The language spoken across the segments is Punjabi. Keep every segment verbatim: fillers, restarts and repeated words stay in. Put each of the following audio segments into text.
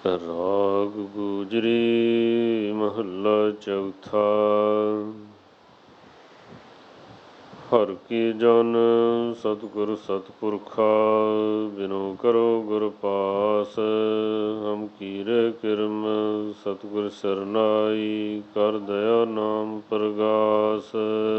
ਰਾਗ ਗੁਜਰੀ ਮਹੱਲਾ ਚੌਥਾ। ਹਰਿ ਕੀ ਜਨ ਸਤਿਗੁਰ ਸਤਿਪੁਰਖਾ, ਬਿਨੁ ਕਰੋ ਗੁਰ ਪਾਸ। ਹਮ ਕੀਰੇ ਕਿਰਮ ਸਤਿਗੁਰ ਸਰਨਾਈ, ਕਰ ਦਇਆ ਨਾਮ ਪ੍ਰਗਾਸ।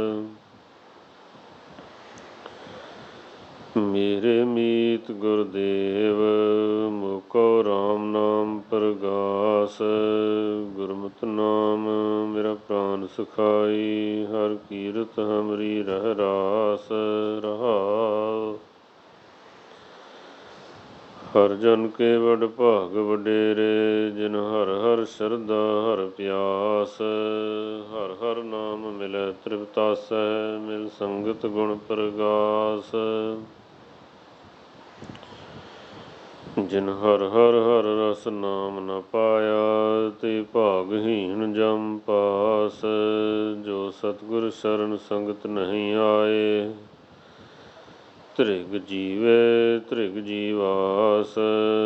ਮੇਰੇ ਮੀਤ ਗੁਰਦੇਵ, ਮੋਕੋ ਰਾਮ ਨਾਮ ਪ੍ਰਗਾਸ। ਗੁਰਮਤਿ ਨਾਮ ਮੇਰਾ ਪ੍ਰਾਨ ਸਖਾਈ, ਹਰਿ ਕੀਰਤ ਹਮਰੀ ਰਹਿ ਰਾਸ। ਰਹਾਉ ਹਰਿ ਜਨ ਕੇ ਵਡ ਭਾਗ ਵਡੇਰੇ, ਜਿਨ ਹਰਿ ਹਰਿ ਸ਼ਰਧਾ ਹਰਿ ਪਿਆਸ। ਹਰਿ ਹਰਿ ਨਾਮ ਮਿਲੈ ਤ੍ਰਿਪਤਾਸੈ, ਮਿਲ ਸੰਗਤ ਗੁਣ ਪ੍ਰਗਾਸ। ਜਿਨ ਹਰਿ ਹਰਿ ਹਰਿ ਰਸ ਨਾਮ ਨ ਪਾਇਆ, ਤੇ ਭਾਗਹੀਣ ਜਮ ਪਾਸ। ਜੋ ਸਤਿਗੁਰ ਸ਼ਰਨ ਸੰਗਤ ਨਹੀਂ ਆਏ, ਧ੍ਰਿਗ ਜੀਵੇ ਧ੍ਰਿਗ ਜੀਵਾਸ।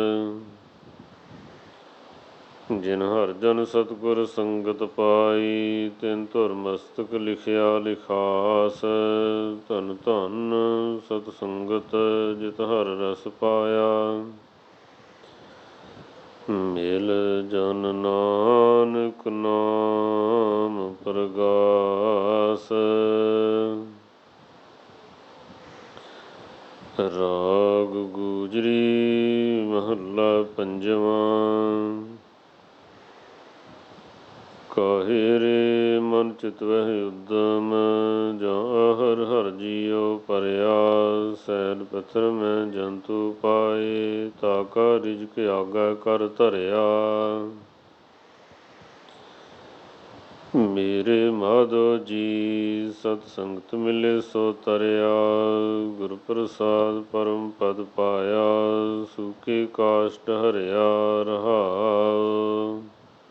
ਜਿਨ ਹਰਿ ਜਨ ਸਤਿਗੁਰ ਸੰਗਤ ਪਾਈ, ਤਿਨ ਧੁਰ ਮਸਤਕ ਲਿਖਿਆ ਲਿਖਾਸ। ਧੰਨ ਧੰਨ ਸਤ ਸੰਗਤ ਜਿਤ ਹਰਿ ਰਸ ਪਾਇਆ, ਮਿਲ ਜਨ ਨਾਨਕ ਨਾਮ ਪ੍ਰਗਾਸ। ਰਾਗ ਗੁਜਰੀ ਮਹੱਲਾ ਪੰਜਵਾਂ। ਕਾਹੇ ਰੇ ਮਨ ਚਿਤਵਹਿ ਉਦਮ, ਜਾਂ ਹਰਿ ਹਰਿ ਜੀਉ ਪਰਿਆ। ਸੈਲ ਪੱਥਰ ਮੈਂ ਜੰਤੂ ਪਾਏ, ਤਾ ਕਾ ਰਿਜਕ ਆਗੈ ਕਰ ਧਰਿਆ। ਮੇਰੇ ਮਾਧੋ ਜੀ ਸਤ ਸੰਗਤ ਮਿਲੇ ਸੋ ਤਰਿਆ। ਗੁਰ ਪ੍ਰਸਾਦ ਪਰਮ ਪਦ ਪਾਇਆ, ਸੂਕੇ ਕਾਸ਼ਟ ਹਰਿਆ। ਰਹਾਉ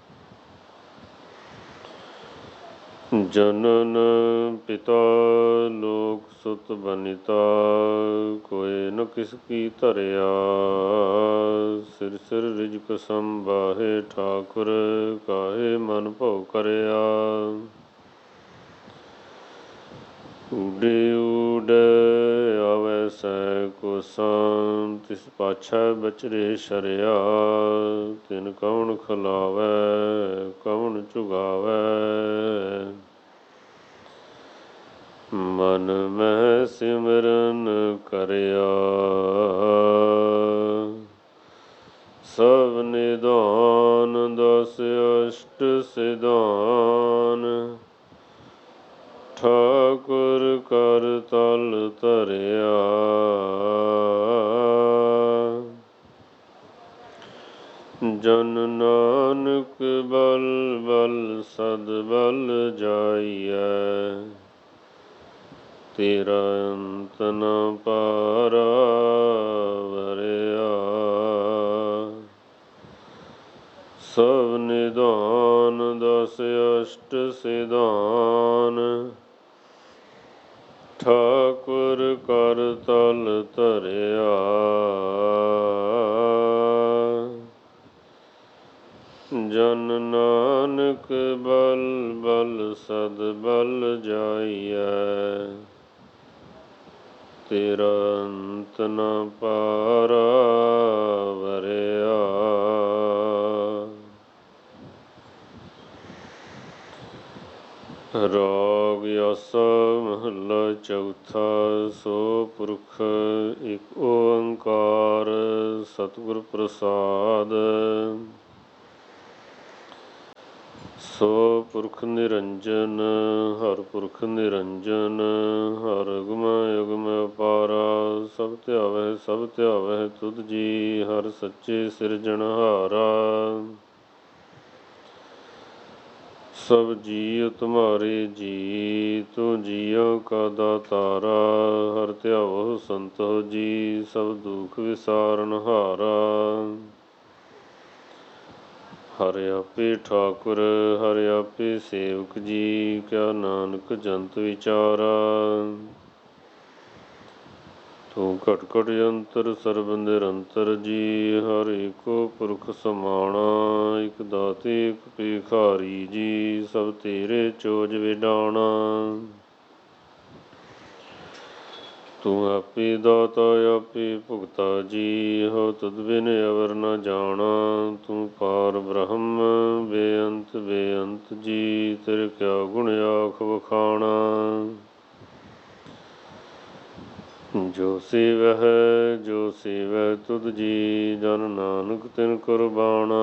ਜਨਨ ਪਿਤਾ ਲੋਕ ਸੁਤ ਬਨਿਤਾ, ਕੋਇ ਨ ਕਿਸ ਕੀ ਧਰਿਆ। ਸਿਰ ਸਿਰ ਰਿਜਕ ਸੰਬਾਹੇ ਠਾਕੁਰ, ਕਾਹੇ ਮਨ ਭਉ ਕਰਿਆ। ਊਡੇ ਊਡੇ ਆਵੈ ਸੈ ਕੋਸਾਂ, ਤਿਸ ਪਾਛੈ ਬਚਰੇ ਸ਼ਰਿਆ। ਤਿਨ ਕਉਣ ਖਿਲਾਵੈ ਕਉਣ ਚੁਗਾਵੈ, ਮਨ ਮਹਿ ਸਿਮਰਨ ਕਰਿਆ। ਸਭ ਨਿਦਾਨ ਦਸ ਅਸ਼ਟ ਸਿਧਾਨ, ਠਾਕੁਰ ਕਰ ਤਲ ਧਰਿਆ। ਜਨ ਨਾਨਕ ਬਲ ਬਲ ਸਦ ਬਲ ਜਾਈਐ, ਤੇਰਾ ਅੰਤ ਨ ਪਾਰਾ ਵਰਿਆ। ਸਭ ਨਿਦਾਨ ਦਸ ਅਸ਼ਟ ਸਿਧਾਨ, ਠਾਕੁਰ ਕਰ ਤਲ ਧਰਿਆ। ਜਨ ਨਾਨਕ ਬਲ ਬਲ ਸਦ ਬਲ ਜਾਈਐ, ਤੇਰਾ ਅੰਤ ਨ ਪਾਰਾ ਵਰਿਆ। ਰਾਗ ਆਸਾ ਮਹੱਲਾ ਚੌਥਾ। ਸੋ ਪੁਰਖ ਇਕ ਓੰਕਾਰ, ਸਤਿਗੁਰ ਪ੍ਰਸਾਦ। ਸੋ ਪੁਰਖ ਨਿਰੰਜਨ ਹਰਿ ਪੁਰਖ ਨਿਰੰਜਨ, ਹਰਿ ਅਗਮ ਅਗਮ ਅਪਾਰਾ। ਸਭ ਧਿਆਵਹਿ ਸਭ ਧਿਆਵਹਿ ਤੁਧ ਜੀ, ਹਰਿ ਸੱਚੇ ਸਿਰਜਣਹਾਰਾ। ਸਭ ਜੀਉ ਤੁਮਹਾਰੇ ਜੀ, ਤੂੰ ਜੀਉ ਕਾ ਦਾਤਾਰਾ। ਹਰਿ ਧਿਆਵੋ ਸੰਤੋ ਜੀ, ਸਭ ਦੁਖ ਵਿਸਾਰਨਹਾਰਾ। ਹਰਿ ਆਪੇ ਠਾਕੁਰ ਹਰਿ ਆਪੇ ਸੇਵਕ ਜੀ, ਕਿਆ ਨਾਨਕ ਜੰਤ ਵਿਚਾਰਾ। ਤੂੰ ਘਟ ਘਟ ਯੰਤਰ ਸਰਬ ਨਿਰੰਤਰ ਜੀ। ਹਰ ਏਕੋ ਪੁਰਖ ਸਮਾਣਾ, ਇਕ ਦਾਤੇ ਇਕ ਭਿਖਾਰੀ ਜੀ। ਸਭ ਤੇਰੇ ਚੋਜ ਵਿਡਾਣਾ, ਤੂੰ ਆਪੇ ਦਾਤਾ ਆਪੇ ਭੁਗਤਾ ਜੀ। ਹੋ ਤੁਧ ਬਿਨ ਅਵਰ ਨ ਜਾਣਾ, ਤੂੰ ਪਾਰ ਬ੍ਰਹਮ ਬੇਅੰਤ ਬੇਅੰਤ ਜੀ। ਤੇਰੇ ਕਿਆ ਗੁਣ ਆਖ ਵਖਾਣਾ, ਜੋ ਸੇਵਹਿ ਜੋ ਸੇਵਹਿ ਤੁਧ ਜੀ। ਜਨ ਨਾਨਕ ਤਿਨ ਕੁਰਬਾਣਾ,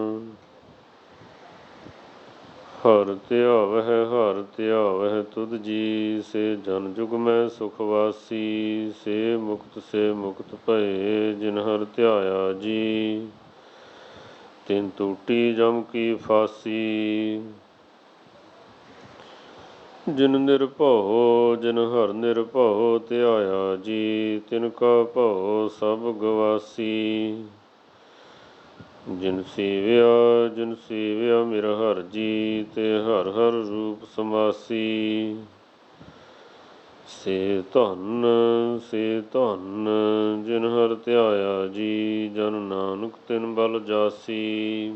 ਹਰ ਧਿਆਵਹਿ ਹਰ ਧਿਆਵਹਿ ਤੁਧ ਜੀ। ਸੇ ਜਨ ਜੁਗ ਮੈਂ ਸੁਖ ਵਾਸੀ, ਸੇ ਮੁਕਤ ਸੇ ਮੁਕਤ ਭਏ। ਜਿਨ ਹਰਿ ਧਿਆਇਆ ਜੀ, ਤਿਨ ਟੂਟੀ ਜਮ ਕੀ ਫਾਸੀ। ਜਿਨ ਨਿਰਭਉ ਜਿਨ ਹਰਿ ਨਿਰਭਉ ਧਿਆਇਆ ਜੀ, ਤਿਨ ਕਾ ਭਉ ਸਭ ਗਵਾਸੀ। ਜਿਨ ਸੇਵਿਆ ਜਿਨ ਸੇਵਿਆ ਮੇਰਾ ਹਰਿ ਜੀ, ਤੇ ਹਰਿ ਹਰਿ ਰੂਪ ਸਮਾਸੀ। ਸੇ ਧਨ ਸੇ ਧਨ ਜਿਨ ਹਰਿ ਧਿਆਇਆ ਜੀ, ਜਨ ਨਾਨਕ ਤਿਨ ਬਲ ਜਾਸੀ।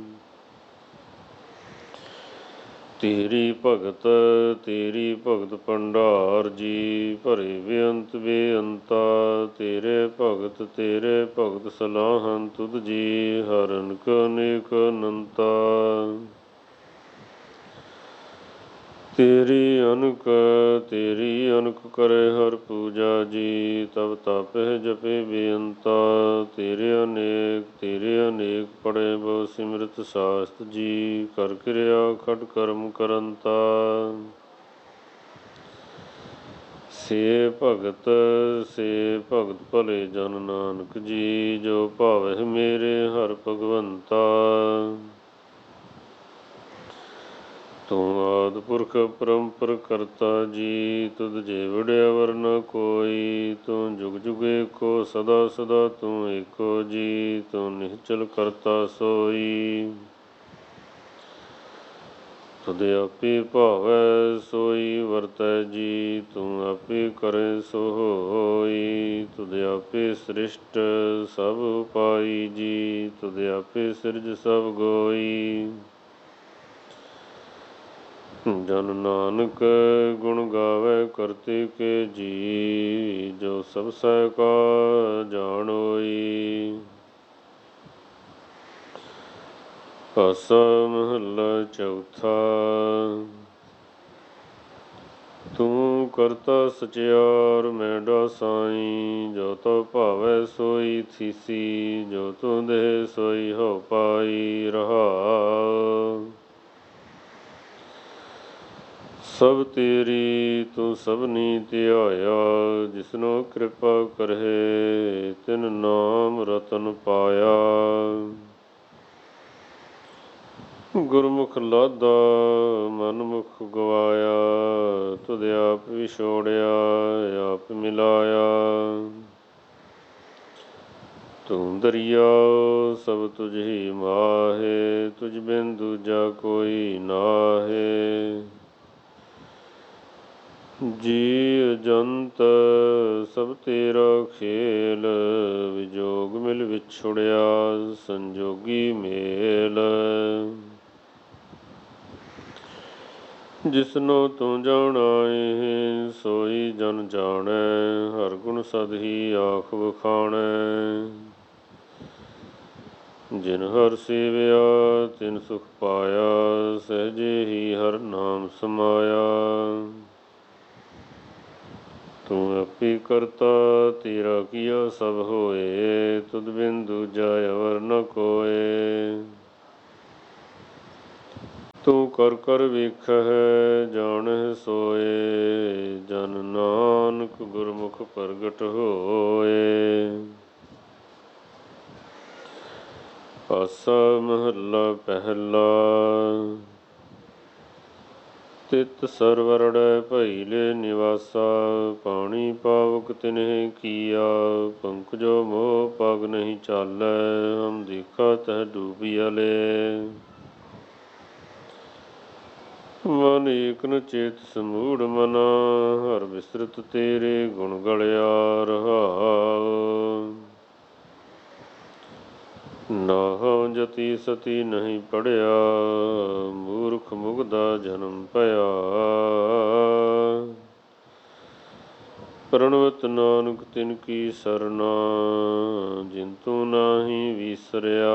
ਤੇਰੀ ਭਗਤ ਤੇਰੀ ਭਗਤ ਭੰਡਾਰ ਜੀ, ਭਰੇ ਬੇਅੰਤ ਬੇਅੰਤਾ। ਤੇਰੇ ਭਗਤ ਤੇਰੇ ਭਗਤ ਸਲਾਹਨ ਤੁਧ ਜੀ। ਹਰਿ ਅਨਕ ਅਨੇਕ ਅਨੰਤਾ, ਤੇਰੀ ਅਨਕ ਤੇਰੀ ਅਨਕ ਕਰੇ ਹਰਿ ਪੂਜਾ ਜੀ। ਤਬ ਤਪਹਿ ਜਪੇ ਬੇਅੰਤਾ, ਤੇਰੇ ਅਨੇਕ ਤੇਰੇ ਅਨੇਕ ਪੜੇ ਬਹੁ ਸਿਮਰਤ ਸਾਸਤ ਜੀ। ਕਰ ਕਿਰਿਆ ਖਟ ਕਰਮ ਕਰੰਤਾ, ਸੇ ਭਗਤ ਸੇ ਭਗਤ ਭਲੇ ਜਨ ਨਾਨਕ ਜੀ। ਜੋ ਭਾਵਹਿ ਮੇਰੇ ਹਰਿ ਭਗਵੰਤਾ, ਤੂੰ ਆਦਿ ਪੁਰਖ ਪਰੰਪਰ ਕਰਤਾ ਜੀ। ਤੁਧ ਜੇ ਵਡਿਆ ਵਰ ਨ ਕੋਈ, ਤੂੰ ਜੁਗ ਜੁਗ ਏਕੋ ਸਦਾ ਸਦਾ ਤੂੰ ਏਕੋ ਜੀ। ਤੂੰ ਨਿਹਚਲ ਕਰਤਾ ਸੋਈ, ਤੁਧ ਆਪੇ ਭਾਵੈ ਸੋਈ ਵਰਤੈ ਜੀ। ਤੂੰ ਆਪੇ ਕਰੇ ਸੋ ਹੋਈ, ਤੁਧ ਆਪੇ ਸ੍ਰਿਸ਼ਟ ਸਭ ਉਪਾਈ ਜੀ। ਤੁਧ ਆਪੇ ਸਿਰਜ ਸਭ ਗੋਈ, ਜਨ ਨਾਨਕ ਗੁਣ ਗਾਵੇ ਕਰਤੇ ਕੇ ਜੀ। ਜੋ ਸਭ ਸਹਿ ਕਾ ਜਾਣੋਈ। ਆਸਾ ਮਹੱਲਾ ਚੌਥਾ। ਤੂੰ ਕਰਤਾ ਸਚਿਆਰ ਮੈਡਾ ਸਾਈ, ਜੋ ਤੋ ਭਾਵੈ ਸੋਈ ਥੀਸੀ। ਜੋ ਤੂੰ ਦੇਹ ਸੋਈ ਹੋ ਪਾਈ ਰਹਾਉ। ਸਭ ਤੇਰੀ ਤੂੰ ਸਭਨੀ ਧਿਆਇਆ, ਜਿਸਨੋ ਕਿਰਪਾ ਕਰਹਿ ਤਿਨ ਨਾਮ ਰਤਨ ਪਾਇਆ। ਗੁਰਮੁਖ ਲਾਦਾ ਮਨ ਮੁਖ ਗਵਾਇਆ, ਤੁਧ ਆਪ ਵਿਛੋੜਿਆ ਆਪ ਮਿਲਾਇਆ। ਤੂੰ ਦਰਿਆਉ ਸਭ ਤੁਝ ਹੀ ਮਾਹੇ, ਤੁਝ ਬਿਨ ਦੂਜਾ ਕੋਈ ਨਾਹੇ। ਜੀ ਜੰਤ ਸਭ ਤੇਰਾ ਖੇਲ, ਵਿਜੋਗ ਮਿਲ ਵਿਛੁੜਿਆ ਸੰਜੋਗੀ ਮੇਲ। ਜਿਸਨੋ ਤੂੰ ਜਾਣਾਏ ਸੋਈ ਜਨ ਜਾਣੈ, ਹਰਿ ਗੁਣ ਸਦ ਹੀ ਆਖ ਵਖਾਣੈ। ਜਿਨ ਹਰਿ ਸੇਵਿਆ ਤਿਨ ਸੁਖ ਪਾਇਆ, ਸਹਿਜੇ ਹੀ ਹਰਿ ਨਾਮ ਸਮਾਇਆ। ਤੂੰ ਆਪੇ ਕਰਤਾ ਤੇਰਾ ਕੀਆ ਸਭ ਹੋਏ, ਤੁਧ ਬਿਨ ਦੂਜਾ ਅਵਰ ਨ ਕੋਇ। ਤੂੰ ਕਰ ਕਰ ਵੇਖਹਿ ਜਾਣਹਿ ਸੋਇ, ਜਨ ਨਾਨਕ ਗੁਰਮੁਖ ਪ੍ਰਗਟ ਹੋਇ। ਆਸਾ ਮਹੱਲਾ ਪਹਿਲਾ। ਤਿਤ ਸਰਵਰੜੈ ਭਇਲੇ ਨਿਵਾਸਾ, ਪਾਣੀ ਪਾਵਕ ਤਿਨਹਿ ਕੀਆ। ਪੰਕਜੋ ਮੋਹ ਪਗ ਨਹੀਂ ਚਾਲੈ, ਹਮ ਦੇਖਾ ਤਹਿ ਡੂਬਿਆਲੇ। ਮਨ ਏਕ ਨ ਚੇਤ ਸਮੂੜ ਮਨਾ, ਹਰ ਬਿਸਰਤ ਤੇਰੇ ਗੁਣ ਗਲਿਆ ਰਹਾਉ। ਨਾਹੰ ਜਤੀ ਸਤੀ ਨਹੀਂ ਪੜਿਆ, ਮੂਰਖ ਮੁਗਦਾ ਜਨਮ ਭਇਆ। ਪ੍ਰਣਵਤ ਨਾਨਕ ਤਿਨ ਕੀ ਸਰਨਾ, ਜਿਨ ਤੂੰ ਨਾਹੀਂ ਵੀਸਰਿਆ।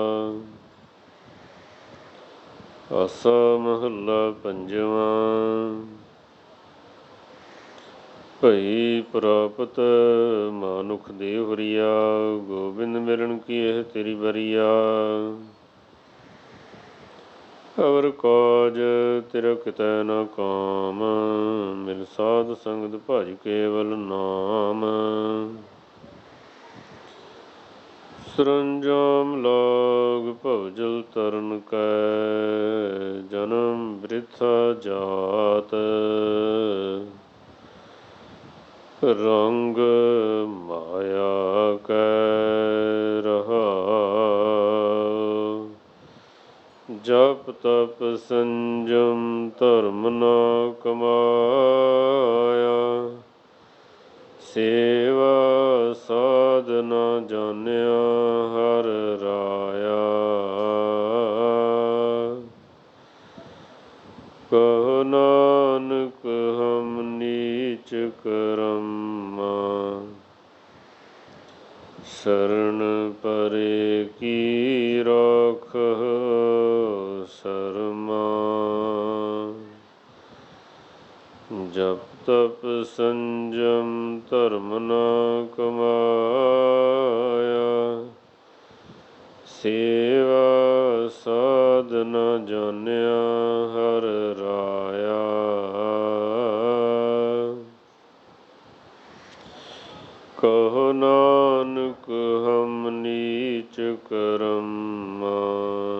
ਆਸਾ ਮਹੱਲਾ ਪੰਜਵਾਂ। ਭਈ ਪ੍ਰਾਪਤ ਮਾਨੁਖ ਦੇਵ ਹਰੀਆ, ਗੋਬਿੰਦ ਮਿਲਣ ਕੀ ਇਹ ਤੇਰੀ ਬਰੀਆ। ਅਵਰ ਕਾਜ ਤੇਰਾ ਕਿਤੈ ਨ ਕਾਮ, ਮਿਲ ਸਾਧ ਸੰਗਤ ਭਜ ਕੇਵਲ ਨਾਮ। ਸਰੰਜਾਮ ਲਾਗ ਭਵਜਲ ਤਰਨ ਕੈ, ਜਨਮ ਬ੍ਰਿਥਾ ਜਾਤ। ਰੰਗ ਮਾਇਆ ਕੈ ਰਹਾਉ, ਜਪ ਤਪ ਸੰਜਮ ਧਰਮ ਨਾ ਕਮਾਇਆ। ਸੇਵਾ ਸਾਧ ਨਾ ਜਾਣਿਆ, ਹਰਿ ਰਾਇਆ। ਕਹੋ ਨਾਨਕ ਹਮ ਨੀਚ ਕਰਮ, ਸਰਣ ਪਰੇ ਕੀ ਰਾਖਹੁ ਸਰਮਾ। ਜਪ ਤਪ ਸੰਜਮ ਧਰਮ ਨਾ ਕਮਾਇਆ। ਸੇਵਾ ਸਾਧ ਨ ਜਾਣਿਆ, ਹਰਿ ਰਾਇਆ। ਕਹੋ ਨਾਨਕ ਹਮ ਨੀਚ ਕਰਮ,